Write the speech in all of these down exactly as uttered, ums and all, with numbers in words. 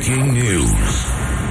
Breaking news.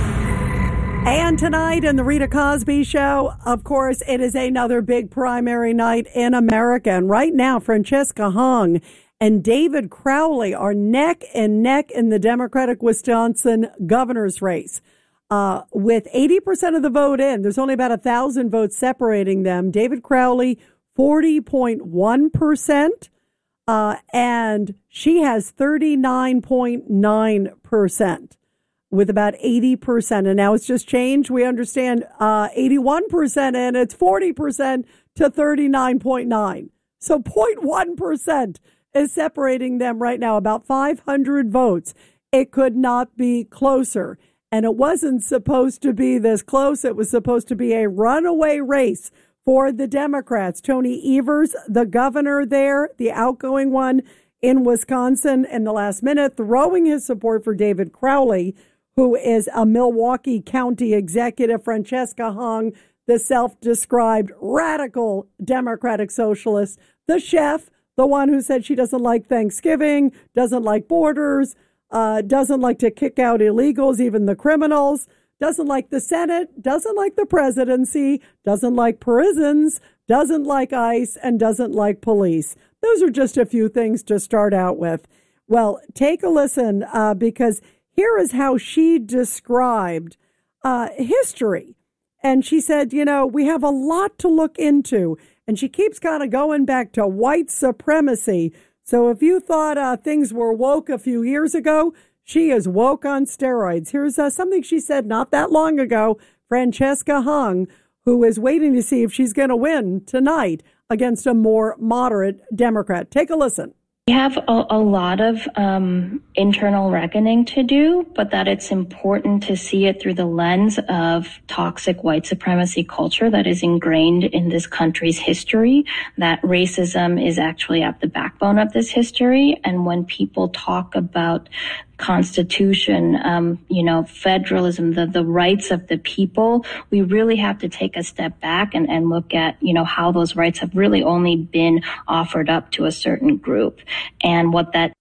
And tonight in the Rita Cosby Show, of course, it is another big primary night in America. And right now, Francesca Hung and David Crowley are neck and neck in the Democratic Wisconsin governor's race. Uh, with eighty percent of the vote in, there's only about one thousand votes separating them. David Crowley, forty point one percent, uh, and she has thirty-nine point nine percent. With about eighty percent. And now it's just changed. We understand uh, eighty-one percent and it's forty percent to thirty-nine point nine. So zero point one percent is separating them right now, about five hundred votes. It could not be closer. And it wasn't supposed to be this close. It was supposed to be a runaway race for the Democrats. Tony Evers, the governor there, the outgoing one in Wisconsin, in the last minute, throwing his support for David Crowley, who is a Milwaukee County executive. Francesca Hung, the self-described radical Democratic socialist, the chef, the one who said she doesn't like Thanksgiving, doesn't like borders, uh, doesn't like to kick out illegals, even the criminals, doesn't like the Senate, doesn't like the presidency, doesn't like prisons, doesn't like ICE, and doesn't like police. Those are just a few things to start out with. Well, take a listen uh, because here is how she described uh, history. And she said, you know, we have a lot to look into. And she keeps kind of going back to white supremacy. So if you thought uh, things were woke a few years ago, she is woke on steroids. Here's uh, something she said not that long ago. Francesca Hung, who is waiting to see if she's going to win tonight against a more moderate Democrat. Take a listen. We have a, a lot of um, internal reckoning to do, but that it's important to see it through the lens of toxic white supremacy culture that is ingrained in this country's history, that racism is actually at the backbone of this history. And when people talk about Constitution, um, you know, federalism, the, the rights of the people, we really have to take a step back and, and look at, you know, how those rights have really only been offered up to a certain group and what that.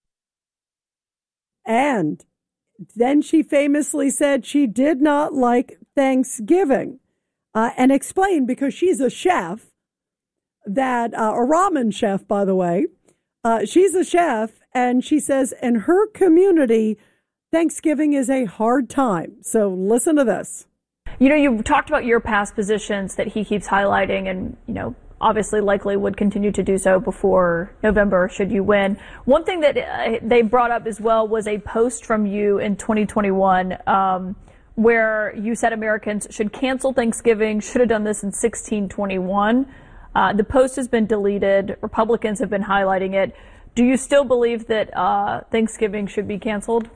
And then she famously said she did not like Thanksgiving uh, and explained, because she's a chef, that uh, a ramen chef, by the way, uh, she's a chef. And she says in her community, Thanksgiving is a hard time. So listen to this. You know, you've talked about your past positions that he keeps highlighting and, you know, obviously likely would continue to do so before November should you win. One thing that uh, they brought up as well was a post from you in twenty twenty-one um, where you said Americans should cancel Thanksgiving, should have done this in sixteen twenty-one. Uh, the post has been deleted. Republicans have been highlighting it. Do you still believe that uh, Thanksgiving should be canceled?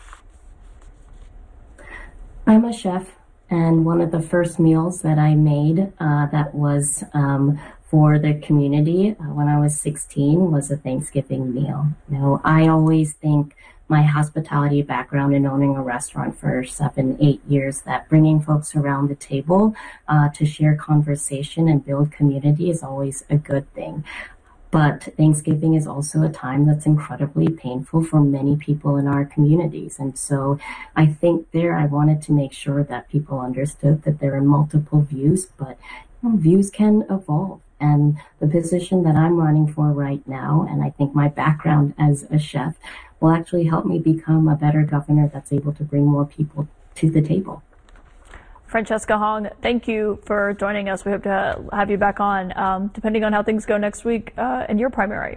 I'm a chef, and one of the first meals that I made uh, that was um, for the community uh, when I was sixteen was a Thanksgiving meal. You know, I always think my hospitality background in owning a restaurant for seven, eight years, that bringing folks around the table uh, to share conversation and build community is always a good thing. But Thanksgiving is also a time that's incredibly painful for many people in our communities. And so I think there I wanted to make sure that people understood that there are multiple views, but you know, views can evolve. And the position that I'm running for right now, and I think my background as a chef, will actually help me become a better governor that's able to bring more people to the table. Francesca Hung, thank you for joining us. We hope to have you back on, um, depending on how things go next week uh, in your primary.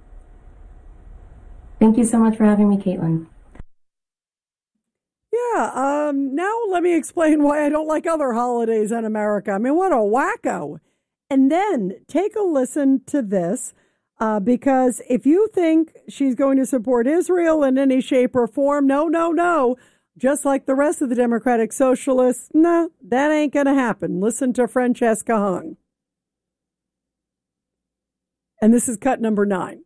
Thank you so much for having me, Caitlin. Yeah, um, now let me explain why I don't like other holidays in America. I mean, what a wacko. And then take a listen to this, uh, because if you think she's going to support Israel in any shape or form, no, no, no. Just like the rest of the Democratic Socialists, no, that ain't going to happen. Listen to Francesca Hung. And this is cut number nine.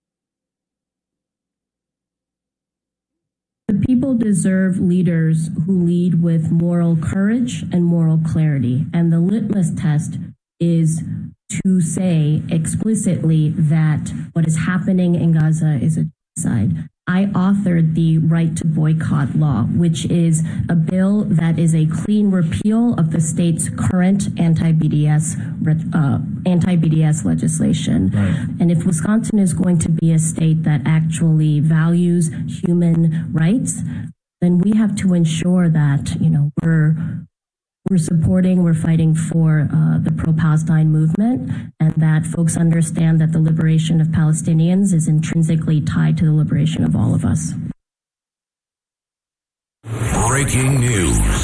The people deserve leaders who lead with moral courage and moral clarity. And the litmus test is to say explicitly that what is happening in Gaza is a genocide. I authored the right to boycott law, which is a bill that is a clean repeal of the state's current anti-B D S uh, anti-B D S legislation. Right. And if Wisconsin is going to be a state that actually values human rights, then we have to ensure that, you know, we're We're supporting, we're fighting for uh, the pro-Palestine movement, and that folks understand that the liberation of Palestinians is intrinsically tied to the liberation of all of us. Breaking news.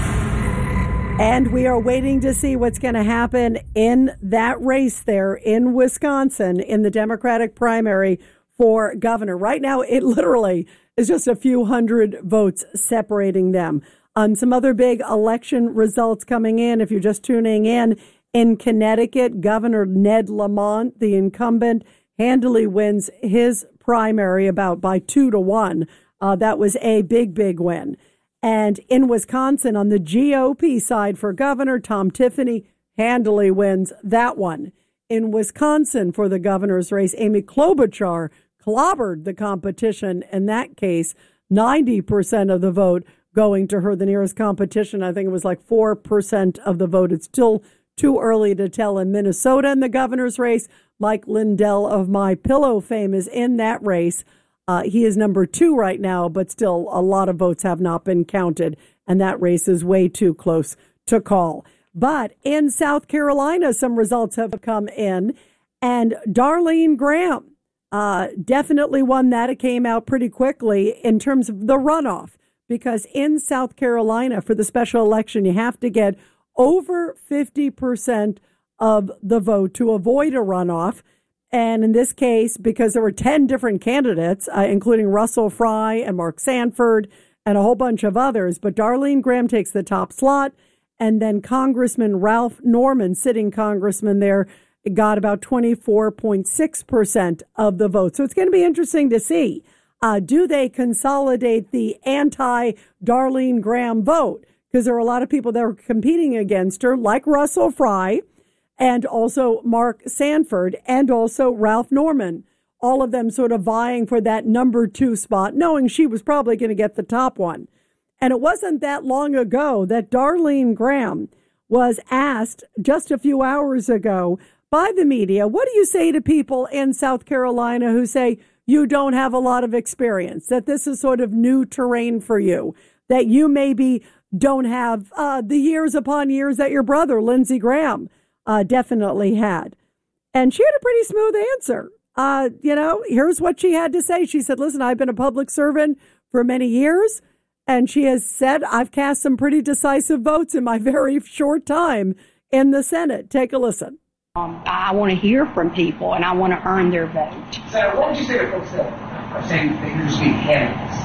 And we are waiting to see what's going to happen in that race there in Wisconsin in the Democratic primary for governor. Right now, it literally is just a few hundred votes separating them. Um, some other big election results coming in. If you're just tuning in, in Connecticut, Governor Ned Lamont, the incumbent, handily wins his primary about by two to one. Uh, that was a big, big win. And in Wisconsin, on the G O P side for governor, Tom Tiffany handily wins that one. In Wisconsin for the governor's race, Amy Klobuchar clobbered the competition in that case, ninety percent of the vote going to her. The nearest competition, I think it was like four percent of the vote. It's still too early to tell. In Minnesota in the governor's race, Mike Lindell of My Pillow fame is in that race. Uh, he is number two right now, but still a lot of votes have not been counted, and that race is way too close to call. But in South Carolina, some results have come in, and Darlene Graham uh, definitely won that. It came out pretty quickly in terms of the runoff, because in South Carolina for the special election, you have to get over fifty percent of the vote to avoid a runoff. And in this case, because there were ten different candidates, uh, including Russell Fry and Mark Sanford and a whole bunch of others, but Darlene Graham takes the top slot. And then Congressman Ralph Norman, sitting congressman there, got about twenty-four point six percent of the vote. So it's going to be interesting to see. Uh, do they consolidate the anti-Darlene Graham vote? Because there are a lot of people that are competing against her, like Russell Fry and also Mark Sanford and also Ralph Norman, all of them sort of vying for that number two spot, knowing she was probably going to get the top one. And it wasn't that long ago that Darlene Graham was asked just a few hours ago by the media, what do you say to people in South Carolina who say, you don't have a lot of experience, that this is sort of new terrain for you, that you maybe don't have uh, the years upon years that your brother, Lindsey Graham, uh, definitely had. And she had a pretty smooth answer. Uh, you know, here's what she had to say. She said, listen, I've been a public servant for many years. And she has said, I've cast some pretty decisive votes in my very short time in the Senate. Take a listen. Um, I want to hear from people, and I want to earn their vote. So what would you say to folks that are saying that you're just being handed this?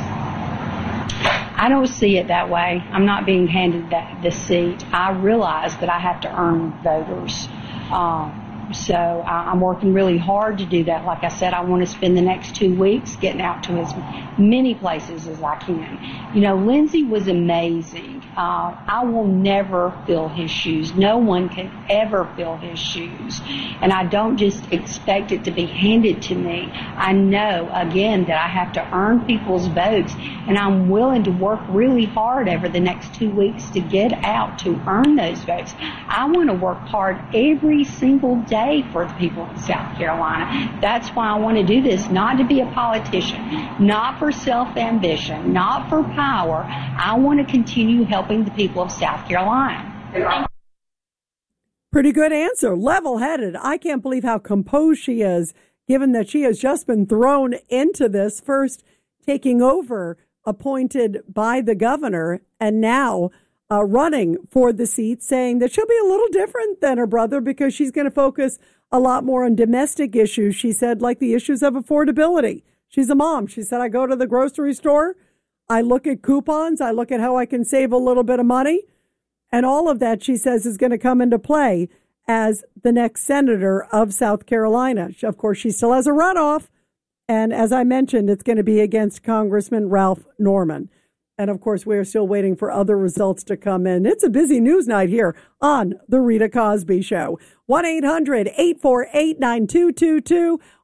I don't see it that way. I'm not being handed that, the seat. I realize that I have to earn voters. Um, so I, I'm working really hard to do that. Like I said, I want to spend the next two weeks getting out to as many places as I can. You know, Lindsey was amazing. Uh, I will never fill his shoes. No one can ever fill his shoes. And I don't just expect it to be handed to me. I know, again, that I have to earn people's votes. And I'm willing to work really hard over the next two weeks to get out to earn those votes. I want to work hard every single day for the people of South Carolina. That's why I want to do this, not to be a politician, not for self-ambition, not for power. I want to continue helping the people of South Carolina. Pretty good answer. Level-headed. I can't believe how composed she is, given that she has just been thrown into this, first taking over, appointed by the governor, and now uh, running for the seat, saying that she'll be a little different than her brother because she's going to focus a lot more on domestic issues, she said, like the issues of affordability. She's a mom. She said, I go to the grocery store, I look at coupons, I look at how I can save a little bit of money, and all of that, she says, is going to come into play as the next senator of South Carolina. Of course, she still has a runoff, and as I mentioned, it's going to be against Congressman Ralph Norman. And of course, we are still waiting for other results to come in. It's a busy news night here on The Rita Cosby Show. one eight hundred eight four eight nine two two two,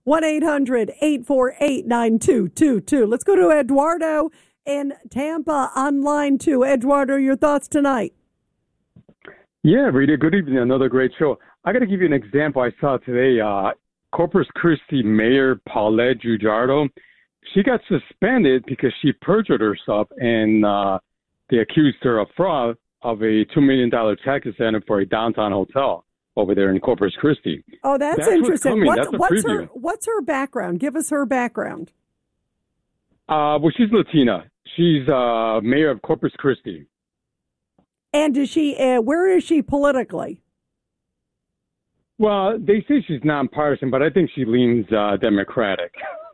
one eight hundred eight four eight nine two two two. Let's go to Eduardo in Tampa on line two. Eduardo, your thoughts tonight? Yeah, Rita, good evening. Another great show. I got to give you an example I saw today. Uh, Corpus Christi Mayor Paulette Gujardo, she got suspended because she perjured herself, and uh, they accused her of fraud of a two million dollars tax incentive for a downtown hotel over there in Corpus Christi. Oh, that's, that's interesting. What's, what's, what's her What's her background? Give us her background. Uh, well, she's Latina. She's uh, mayor of Corpus Christi. And is she? Uh, where is she politically? Well, they say she's nonpartisan, but I think she leans uh, Democratic.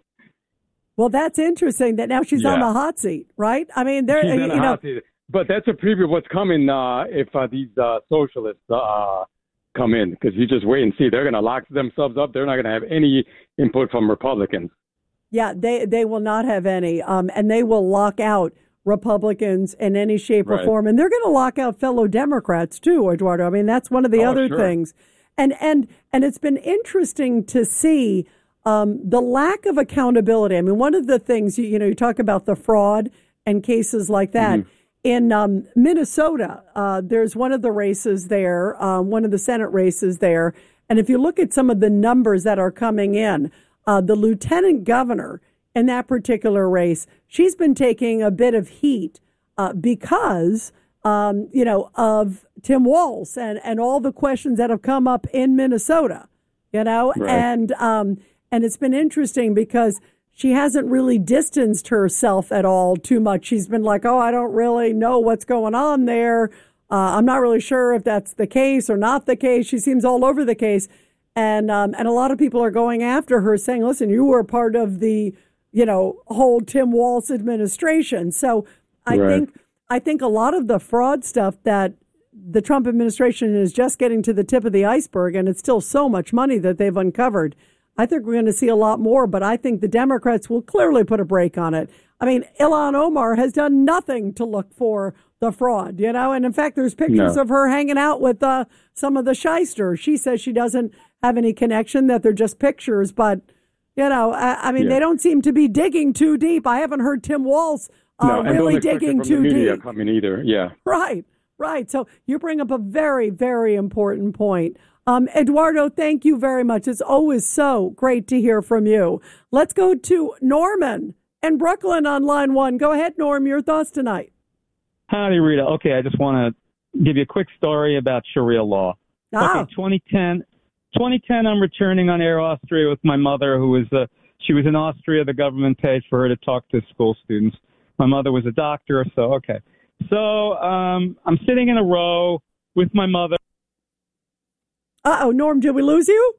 Well, that's interesting that now she's yeah. on the hot seat, right? I mean, there. She's you in a know, hot seat. But that's a preview of what's coming uh, if uh, these uh, socialists uh, come in, because you just wait and see. They're going to lock themselves up. They're not going to have any input from Republicans. Yeah, they they will not have any, um, and they will lock out Republicans in any shape right. or form, and they're going to lock out fellow Democrats too, Eduardo. I mean, that's one of the oh, other sure. things, and and and it's been interesting to see um, the lack of accountability. I mean, one of the things you, you know, you talk about the fraud and cases like that. Mm-hmm. In um, Minnesota, uh, there's one of the races there, um, one of the Senate races there. And if you look at some of the numbers that are coming in, uh, the lieutenant governor in that particular race, she's been taking a bit of heat uh, because, um, you know, of Tim Walz and, and all the questions that have come up in Minnesota, you know, right. and um, and it's been interesting because she hasn't really distanced herself at all too much. She's been like, oh, I don't really know what's going on there. Uh, I'm not really sure if that's the case or not the case. She seems all over the case. And um, and a lot of people are going after her saying, listen, you were part of the, you know, whole Tim Walz administration. So I right. think I think a lot of the fraud stuff that the Trump administration is just getting to the tip of the iceberg, and it's still so much money that they've uncovered. I think we're going to see a lot more, but I think the Democrats will clearly put a break on it. I mean, Ilhan Omar has done nothing to look for the fraud, you know, and in fact, there's pictures no. of her hanging out with uh, some of the shysters. She says she doesn't have any connection, that they're just pictures, but, you know, I, I mean, yeah. they don't seem to be digging too deep. I haven't heard Tim Walz uh, no, and really don't digging it from too the media deep. Coming either, yeah. Right, right. So you bring up a very, very important point. Um, Eduardo, thank you very much. It's always so great to hear from you. Let's go to Norman in Brooklyn on line one. Go ahead, Norm. Your thoughts tonight. Howdy, Rita. Okay, I just want to give you a quick story about Sharia law. Ah. Okay, twenty ten, twenty ten, I'm returning on Air Austria with my mother, who was uh, she was in Austria. The government paid for her to talk to school students. My mother was a doctor, so okay. So um, I'm sitting in a row with my mother. Uh-oh, Norm, did we lose you?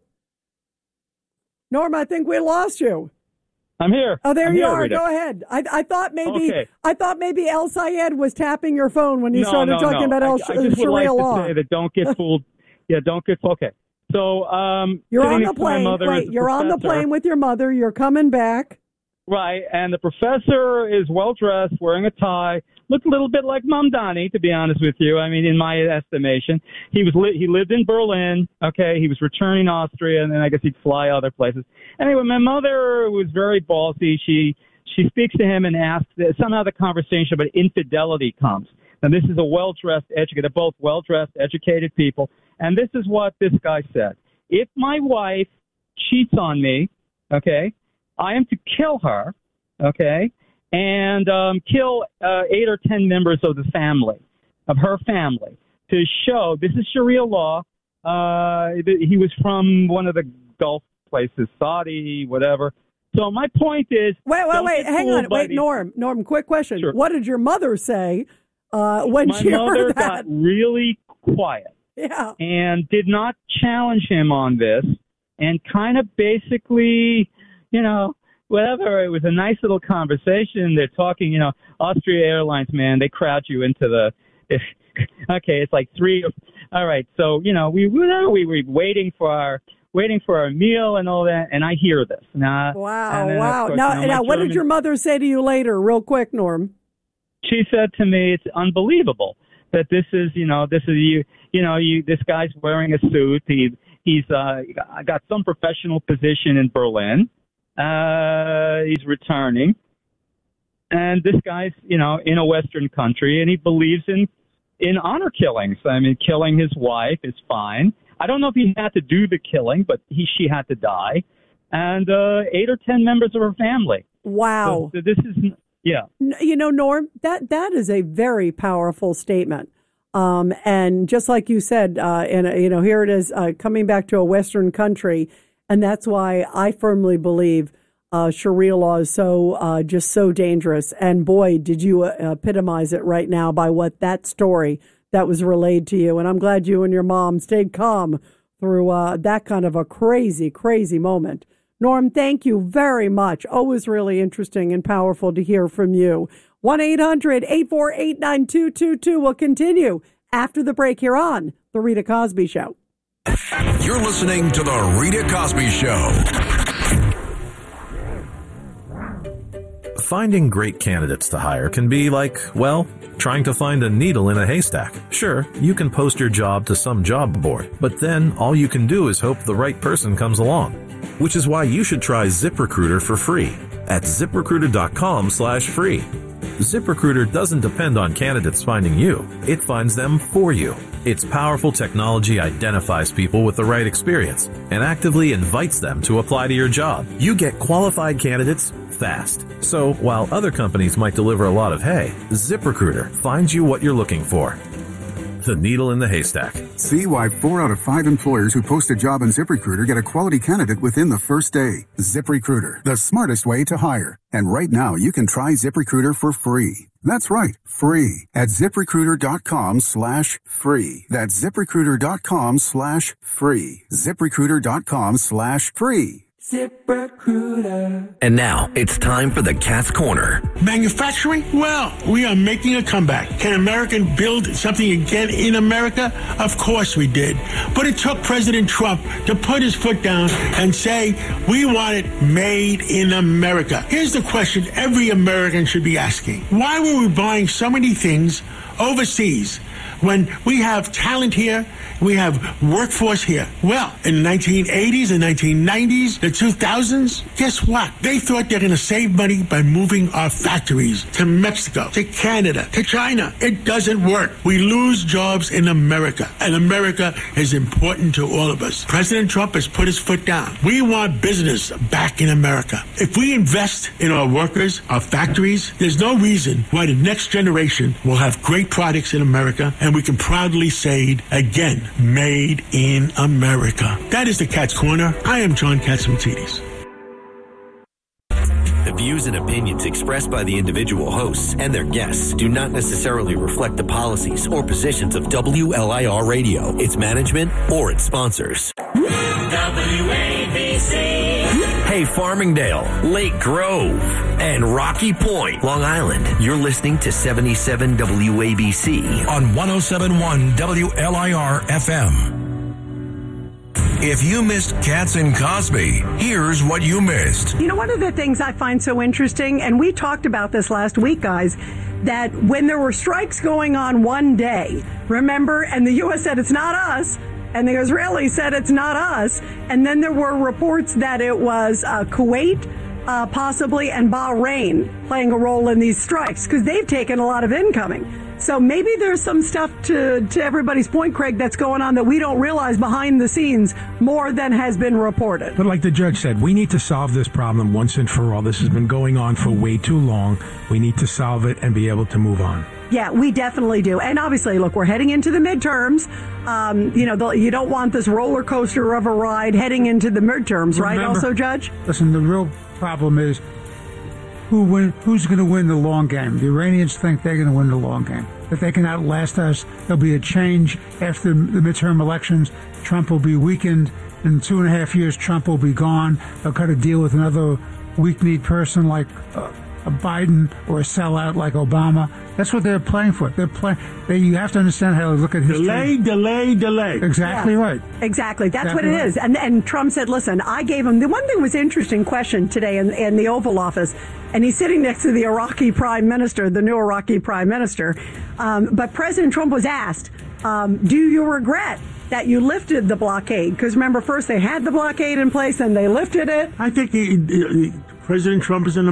Norm, I think we lost you. I'm here. Oh, there I'm you here, are. Rita. Go ahead. I, I thought maybe okay. I thought maybe El Sayed was tapping your phone when you no, started no, talking no. about El I, I just Sharia would like law. to say that don't get fooled. yeah, don't get fooled. Okay. So um, you're sitting on the next to my plane. mother Wait, is a you're on the professor. plane with your mother. You're coming back. Right, and the professor is well-dressed, wearing a tie, looked a little bit like Mamdani, to be honest with you. I mean, in my estimation. He was li- he lived in Berlin, okay? He was returning to Austria, and then I guess he'd fly other places. Anyway, my mother was very ballsy. She she speaks to him and asks, somehow the conversation about infidelity comes. Now, this is a well-dressed, educated, they're both well-dressed, educated people, and this is what this guy said. If my wife cheats on me, okay, I am to kill her, okay, and um, kill uh, eight or ten members of the family, of her family, to show this is Sharia law. Uh, he was from one of the Gulf places, Saudi, whatever. So my point is, wait, wait, wait, hang on, wait, these... Norm, Norm, quick question. Sure. What did your mother say uh, when my she mother heard that? got really quiet, yeah, and did not challenge him on this, and kind of basically. You know, whatever. It was a nice little conversation. They're talking, you know, Austria Airlines, man, they crowd you into the, if, okay, it's like three. All right. So, you know, we, we were waiting for our, waiting for our meal and all that. And I hear this. Now, wow. then, Wow. course, now, you know, now what German, did your mother say to you later? Real quick, Norm. She said to me, it's unbelievable that this is, you know, this is you, you know, you, this guy's wearing a suit. He, He's uh, got some professional position in Berlin. Uh, he's returning. And this guy's, you know, in a Western country, and he believes in, in honor killings. I mean, killing his wife is fine. I don't know if he had to do the killing, but he she had to die. And uh, eight or ten members of her family. Wow. So, so this is, yeah. You know, Norm, that that is a very powerful statement. Um, and just like you said, uh, and, you know, here it is uh, coming back to a Western country. And that's why I firmly believe uh, Sharia law is so uh, just so dangerous. And boy, did you uh, epitomize it right now by what that story that was relayed to you. And I'm glad you and your mom stayed calm through uh, that kind of a crazy, crazy moment. Norm, thank you very much. Always really interesting and powerful to hear from you. one eight hundred eight four eight nine two two two will continue after the break here on The Rita Cosby Show. You're listening to The Rita Cosby Show. Finding great candidates to hire can be like, well, trying to find a needle in a haystack. Sure, you can post your job to some job board, but then all you can do is hope the right person comes along. Which is why you should try ZipRecruiter for free at ZipRecruiter.com slash free. ZipRecruiter doesn't depend on candidates finding you. It finds them for you. Its powerful technology identifies people with the right experience and actively invites them to apply to your job. You get qualified candidates fast. So while other companies might deliver a lot of hay, ZipRecruiter finds you what you're looking for. The needle in the haystack. See why four out of five employers who post a job on ZipRecruiter get a quality candidate within the first day. ZipRecruiter, the smartest way to hire. And right now, you can try ZipRecruiter for free. That's right, free at ZipRecruiter.com slash free. That's ZipRecruiter.com slash free. ZipRecruiter.com slash free. ZipRecruiter. And now it's time for the Cat's Corner. Manufacturing? Well, we are making a comeback. Can America build something again in America? Of course we did. But it took President Trump to put his foot down and say, we want it made in America. Here's the question every American should be asking. Why were we buying so many things overseas when we have talent here, we have workforce here? Well, in the nineteen eighties and nineteen nineties, the two thousands, guess what? They thought they're going to save money by moving our factories to Mexico, to Canada, to China. It doesn't work. We lose jobs in America, and America is important to all of us. President Trump has put his foot down. We want business back in America. If we invest in our workers, our factories, there's no reason why the next generation will have great products in America, and we can proudly say again, made in America. That is the Cat's Corner. I am John Catsimatidis. The views and opinions expressed by the individual hosts and their guests do not necessarily reflect the policies or positions of W L I R Radio, its management, or its sponsors. W A B C. Hey, Farmingdale, Lake Grove, and Rocky Point, Long Island. You're listening to seventy-seven W A B C on one oh seven point one W L I R F M. If you missed Cats and Cosby, here's what you missed. You know, one of the things I find so interesting, and we talked about this last week, guys, that when there were strikes going on one day, remember, and the U S said it's not us, and the Israelis said it's not us, and then there were reports that it was uh, Kuwait, uh, possibly, and Bahrain playing a role in these strikes, because they've taken a lot of incoming. So maybe there's some stuff to, to everybody's point, Craig, that's going on that we don't realize behind the scenes more than has been reported. But like the judge said, we need to solve this problem once and for all. This has been going on for way too long. We need to solve it and be able to move on. Yeah, we definitely do. And obviously, look, we're heading into the midterms. Um, you know, the, you don't want this roller coaster of a ride heading into the midterms, right? Remember, also, Judge? Listen, the real problem is who win, who's going to win the long game. The Iranians think they're going to win the long game. If they can outlast us, there'll be a change after the midterm elections. Trump will be weakened. In two and a half years, Trump will be gone. They'll cut a deal with another weak-kneed person like uh, a Biden or a sellout like Obama. That's what they're playing for. They're playing. They, you have to understand how to look at history. Delay, delay, delay. Exactly yeah. right. Exactly. That's exactly what it right. is. And and Trump said, listen, I gave him, the one thing was interesting question today in, in the Oval Office, and he's sitting next to the Iraqi prime minister, the new Iraqi prime minister. Um, but President Trump was asked, um, do you regret that you lifted the blockade? Because remember, first they had the blockade in place and they lifted it. I think the, the, President Trump is an